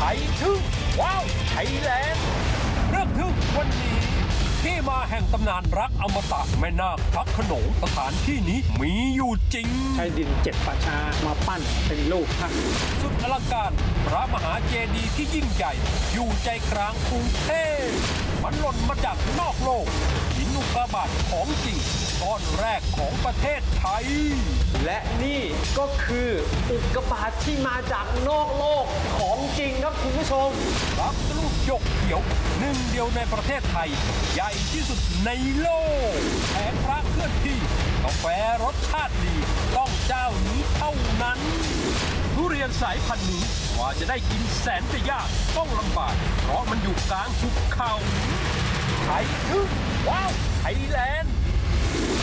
ยทึ่งว้าวไทยแลนด์เรื่องทึ่งวันนี้ที่มาแห่งตำนานรักอมตะแม่นาคพระโขนงสถานที่นี้มีอยู่จริงใช้ดิน7ป่าช้ามาปั้นเป็นรูปพระสุดอลังการพระมหาเจดีย์ที่ยิ่งใหญ่อยู่ใจกลางกรุงเทพมันหล่นมาจากนอกโลกหินอุกกาบาตของจริงก้อนแรกของประเทศไทยและนี่ก็คืออุกกาบาตที่มาจากนอกโลกของจริงครับคุณผู้ชมพระพุทธรูปหยกเขียวหนึ่งเดียวในประเทศไทยใหญ่ที่สุดในโลกแผงพระเคลื่อนที่กาแฟรสชาติดีต้องเจ้านี้เท่านั้นทุเรียนสายพันธุ์นี้กว่าจะได้กินแสนจะยากต้องลำบากเพราะมันอยู่กลางหุบเขาไทยทึ่งว้าวไทยแลนด์